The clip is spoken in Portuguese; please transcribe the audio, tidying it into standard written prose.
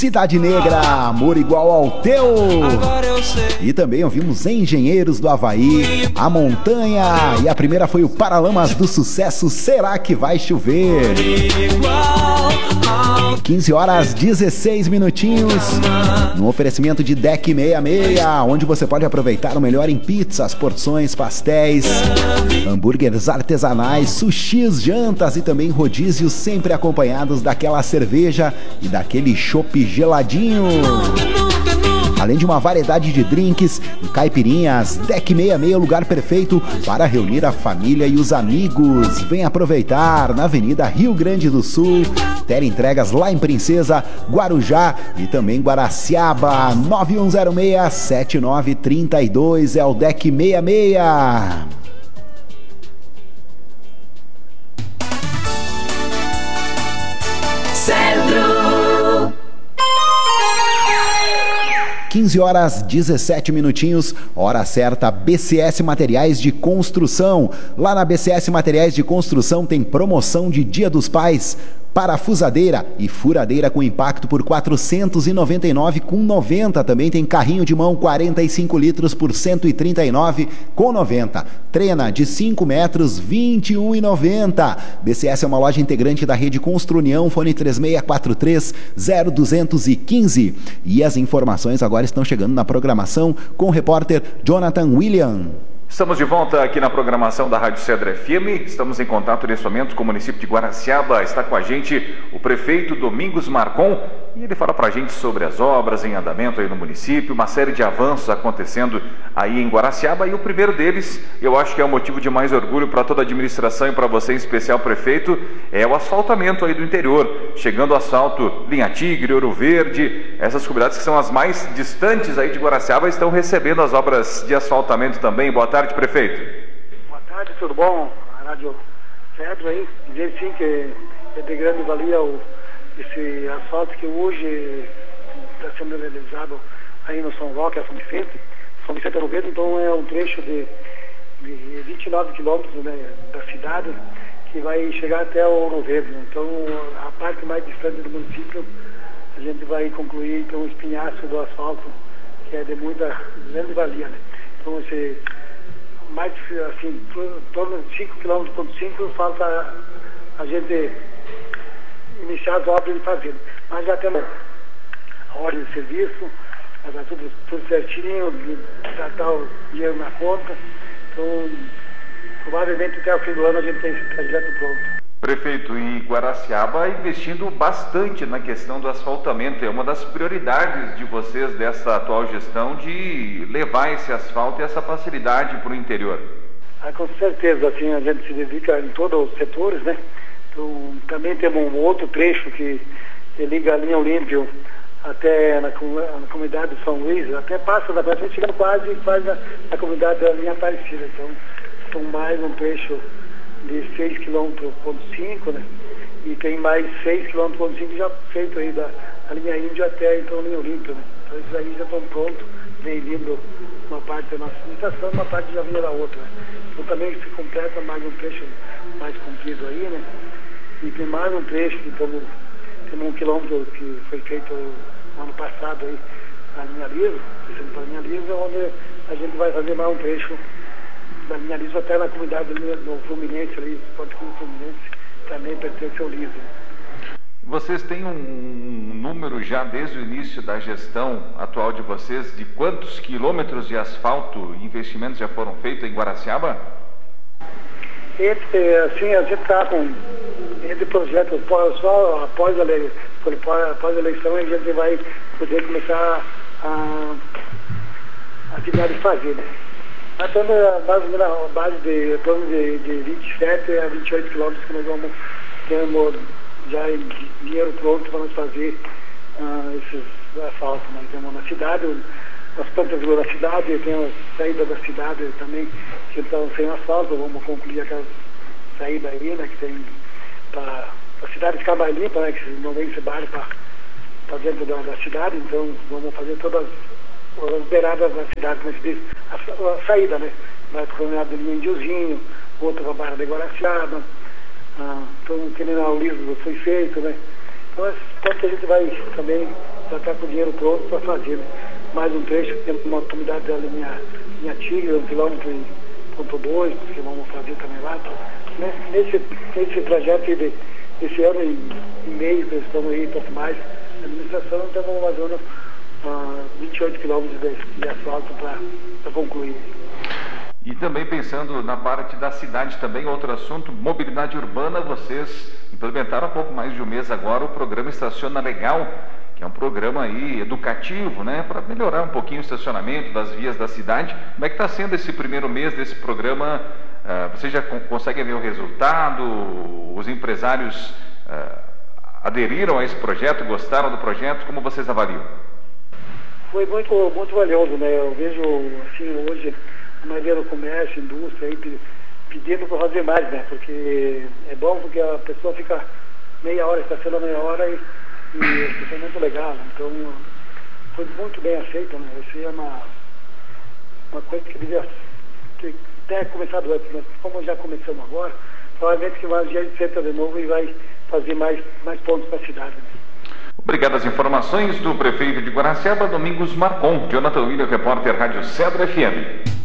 Cidade Negra, Amor Igual ao Teu. E também ouvimos Engenheiros do Havaí, A Montanha. E a primeira foi o Paralamas do Sucesso, Será que Vai Chover? 15 horas 16 minutinhos. No oferecimento de Deck 66, onde você pode aproveitar o melhor em pizzas, porções, pastéis, hambúrgueres artesanais, sushis, jantas e também rodízios, sempre acompanhados daquela cerveja e daquele chopp geladinho. Além de uma variedade de drinks e caipirinhas, Deck 66 é o lugar perfeito para reunir a família e os amigos. Vem aproveitar na Avenida Rio Grande do Sul. Entregas lá em Princesa, Guarujá e também Guaraciaba. 9106-7932 é o Deck 66. 15 horas 17 minutinhos, hora certa, BCS Materiais de Construção. Lá na BCS Materiais de Construção tem promoção de Dia dos Pais. Parafusadeira e furadeira com impacto por R$ 499,90. Também tem carrinho de mão 45 litros por R$ 139,90. Trena de 5 metros, R$ 21,90. BCS é uma loja integrante da rede Construnião, fone 3643-0215. E as informações agora estão chegando na programação com o repórter Jonathan William. Estamos de volta aqui na programação da Rádio Cedro FM. Estamos em contato nesse momento com o município de Guaraciaba. Está com a gente o prefeito Domingos Marcon e ele fala para a gente sobre as obras em andamento aí no município, uma série de avanços acontecendo aí em Guaraciaba. E o primeiro deles, eu acho que é um motivo de mais orgulho para toda a administração e para você em especial, prefeito, é o asfaltamento aí do interior. Chegando o asfalto Linha Tigre, Ouro Verde, essas comunidades que são as mais distantes aí de Guaraciaba estão recebendo as obras de asfaltamento também. Boa tarde, prefeito. Boa tarde, tudo bom? A Rádio Cedro aí, dizer sim que é de grande valia esse asfalto que hoje está sendo realizado aí no São Roque, a São Vicente Ouro Verde. Então é um trecho de 29 quilômetros, né, da cidade, que vai chegar até o Ouro Verde. Então a parte mais distante do município a gente vai concluir então o espinhaço do asfalto, que é de muita grande valia, né? Então esse mais assim, em torno de 5,5 km falta a gente iniciar as obras de fazenda. Mas já temos a ordem de serviço, já está tudo certinho, já está o dinheiro na conta. Então, provavelmente até o fim do ano a gente tem esse projeto pronto. Prefeito, e Guaraciaba investindo bastante na questão do asfaltamento. É uma das prioridades de vocês dessa atual gestão de levar esse asfalto e essa facilidade para o interior. Com certeza, assim, a gente se dedica em todos os setores, né? Então, também temos um outro trecho que liga a linha Olímpio até na comunidade de São Luís, até passa da praia, chega quase e faz na comunidade da linha Aparecida. Então, são mais um trecho de 6,5 km, né? E tem mais 6,5 km já feito aí da linha Índio até então a linha Olímpia, né? Então esses aí já estão prontos, vem vindo uma parte da nossa limitação, uma parte já vinha da outra, né? Então também se completa mais um trecho mais comprido aí, né? E tem mais um trecho, então tem 1 quilômetro que foi feito no ano passado aí na linha Lisa, descendo para a linha Lisa, onde a gente vai fazer mais um trecho da linha Lisa até na comunidade do Fluminense, ali, Esporte Clube Fluminense, também pertence ao Lisa. Vocês têm um número já desde o início da gestão atual de vocês de quantos quilômetros de asfalto e investimentos já foram feitos em Guaraciaba? Assim, a gente está com esse projeto, só após a eleição a gente vai poder começar a atividade de fazer, né? Nós estamos mais ou menos na base de torno de 27 a 28 quilômetros que nós vamos ter já dinheiro pronto para nós fazer esses asfaltos. Nós temos na cidade, as plantas na cidade, tem a saída da cidade também, que estão sem asfalto, vamos concluir aquela saída aí, né, que tem para a cidade ficar mais limpa, né, que não vem esse bairro para dentro da cidade, então vamos fazer todas as beiradas da cidade, como se diz, a saída, né? Vai para a comunidade do Linha Indiozinho, outra para a Barra de Guaraciaba, então o Criminal Liso foi feito, né? Então esse ponto que a gente vai também já está com o dinheiro pronto para fazer, né? Mais um trecho, tem uma comunidade da linha Tigre, 1,2 km, que vamos fazer também lá. Então, nesse trajeto esse ano e meio que estamos aí, pouco mais, a administração estamos mais ou menos 28 quilômetros de asfalto para concluir. E também pensando na parte da cidade também, outro assunto, mobilidade urbana, vocês implementaram há pouco mais de um mês agora o programa Estaciona Legal, que é um programa aí educativo, né, para melhorar um pouquinho o estacionamento das vias da cidade. Como é que está sendo esse primeiro mês desse programa? Vocês já conseguem ver o resultado? Os empresários aderiram a esse projeto, gostaram do projeto? Como vocês avaliam? Foi muito valioso, né? Eu vejo, assim, hoje, a maioria do comércio, indústria, aí, pedindo para fazer mais, né? Porque é bom porque a pessoa fica meia hora, estaciona meia hora e isso é muito legal. Então, foi muito bem aceito, né? Isso é uma coisa que devia ter até começado antes, mas como já começamos agora, provavelmente que mais gente senta de novo e vai fazer mais pontos para a cidade, né? Obrigado às informações do prefeito de Guaraciaba, Domingos Marcon. Jonathan William, repórter Rádio Cedro FM.